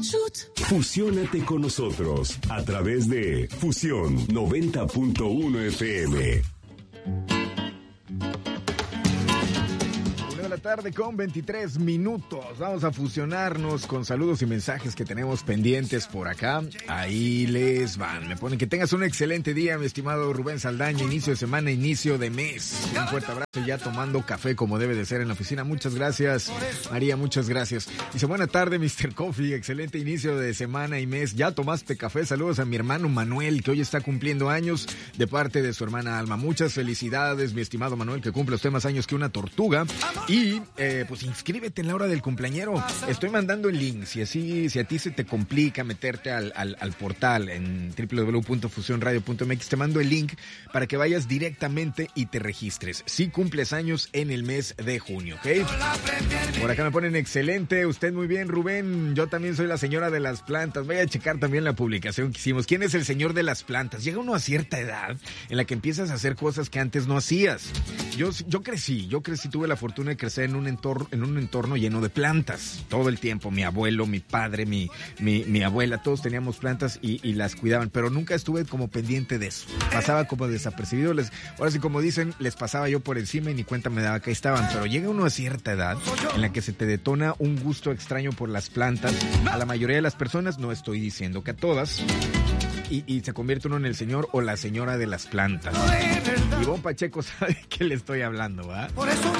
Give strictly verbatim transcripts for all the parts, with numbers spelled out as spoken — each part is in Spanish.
Fusiónate con nosotros a través de Fusión noventa punto uno F M. Tarde con veintitrés minutos. Vamos a fusionarnos con saludos y mensajes que tenemos pendientes por acá. Ahí les van. Me ponen que tengas un excelente día, mi estimado Rubén Saldaña. Inicio de semana, inicio de mes. Un fuerte abrazo, ya tomando café como debe de ser en la oficina. Muchas gracias, María, muchas gracias. Dice, buena tarde, mister Coffee. Excelente inicio de semana y mes. ¿Ya tomaste café? Saludos a mi hermano Manuel, que hoy está cumpliendo años, de parte de su hermana Alma. Muchas felicidades, mi estimado Manuel, que cumple usted más años que una tortuga. Y Y eh, pues inscríbete en la hora del cumpleañero. Estoy mandando el link. Si así, si a ti se te complica meterte al, al, al portal en doble u doble u doble u punto fusión radio punto m x, te mando el link para que vayas directamente y te registres. Si cumples años en el mes de junio, ¿ok? Por acá me ponen excelente. Usted muy bien, Rubén. Yo también soy la señora de las plantas. Voy a checar también la publicación que hicimos. ¿Quién es el señor de las plantas? Llega uno a cierta edad en la que empiezas a hacer cosas que antes no hacías. Yo, yo crecí, yo crecí, tuve la fortuna de crecer en un entorno, en un entorno lleno de plantas todo el tiempo. Mi abuelo, mi padre, mi, mi, mi abuela, todos teníamos plantas y, y las cuidaban, pero nunca estuve como pendiente de eso. Pasaba como desapercibido. Les, ahora sí, como dicen, les pasaba yo por encima y ni cuenta me daba que ahí estaban. Pero llega uno a cierta edad en la que se te detona un gusto extraño por las plantas. A la mayoría de las personas, no estoy diciendo que a todas, y, y se convierte uno en el señor o la señora de las plantas. Ivonne Pacheco sabe que le estoy hablando, ¿va?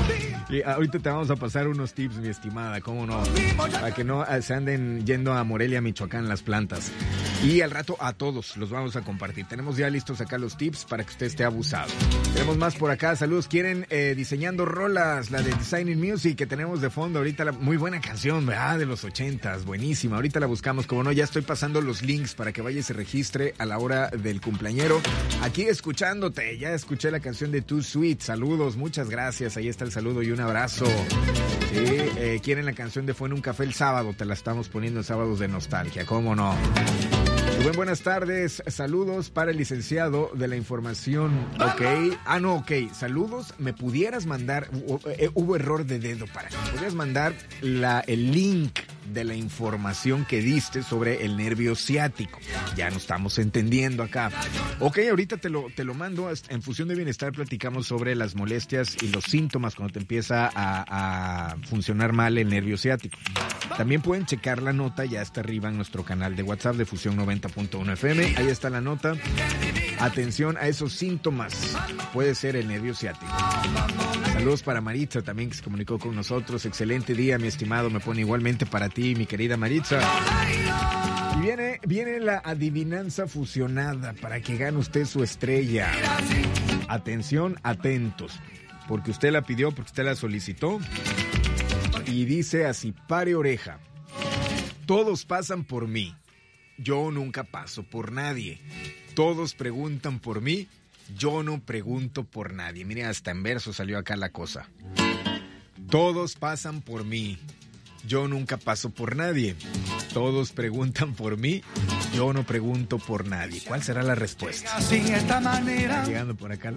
Y ahorita te vamos a pasar unos tips, mi estimada, cómo no, para que no se anden yendo a Morelia, Michoacán, las plantas. Y al rato a todos los vamos a compartir. Tenemos ya listos acá los tips para que usted esté abusado. Tenemos más por acá, saludos. Quieren eh, diseñando rolas, la de Designing Music que tenemos de fondo ahorita, la, muy buena canción, ¿verdad? De los ochentas, buenísima. Ahorita la buscamos, como no, ya estoy pasando los links para que vaya y se registre a la hora del cumpleañero. Aquí escuchándote, ya escuché la canción de Too Sweet. Saludos, muchas gracias. Ahí está el saludo y un abrazo. Sí, eh, quieren la canción de Fue en un café el sábado, te la estamos poniendo en sábados de nostalgia, ¿cómo no? Buen, buenas tardes, saludos para el licenciado de la información, ok, ah no, ok, saludos, me pudieras mandar, uh, uh, hubo error de dedo para que me pudieras mandar la, el link de la información que diste sobre el nervio ciático, ya no estamos entendiendo acá, ok, ahorita te lo, te lo mando, en Fusión de Bienestar platicamos sobre las molestias y los síntomas cuando te empieza a, a funcionar mal el nervio ciático. También pueden checar la nota, ya está arriba en nuestro canal de WhatsApp de Fusión noventa punto uno F M. Ahí está la nota. Atención a esos síntomas. Puede ser el nervio ciático. Saludos para Maritza también, que se comunicó con nosotros. Excelente día, mi estimado. Me pone igualmente para ti, mi querida Maritza. Y viene, viene la adivinanza fusionada para que gane usted su estrella. Atención, atentos. Porque usted la pidió, porque usted la solicitó. Y dice así, pare oreja. Todos pasan por mí. Yo nunca paso por nadie. Todos preguntan por mí. Yo no pregunto por nadie. Mire, hasta en verso salió acá la cosa. Todos pasan por mí. Yo nunca paso por nadie. Todos preguntan por mí. Yo no pregunto por nadie. ¿Cuál será la respuesta? Llegando por acá.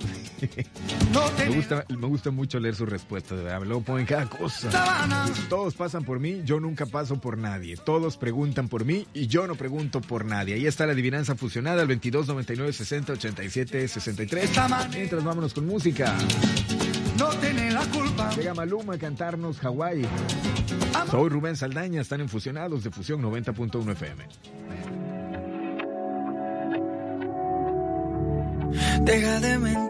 me, gusta, me gusta mucho leer sus respuestas, de verdad. Luego ponen cada cosa. Todos pasan por mí. Yo nunca paso por nadie. Todos preguntan por mí. Y yo no pregunto por nadie. Ahí está la adivinanza fusionada. Al veintidós, noventa y nueve, sesenta, ochenta y siete, sesenta y tres. Mientras vámonos con música. No tiene la culpa. Llega Maluma a cantarnos Hawái. Soy Rubén Saldaña, están en Fusionados de Fusión noventa punto uno F M. Deja de mentir.